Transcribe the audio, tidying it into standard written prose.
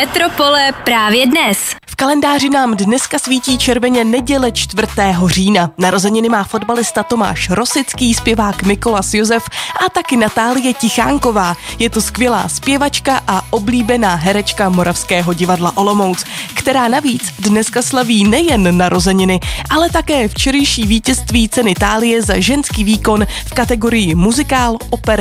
Metropole právě dnes. V kalendáři nám dneska svítí červeně neděle 4. října. Narozeniny má fotbalista Tomáš Rosický, zpěvák Mikolas Josef a taky Natálie Tichánková. Je to skvělá zpěvačka a oblíbená herečka Moravského divadla Olomouc, která navíc dneska slaví nejen narozeniny, ale také včerejší vítězství ceny Thálie za ženský výkon v kategorii muzikál, oper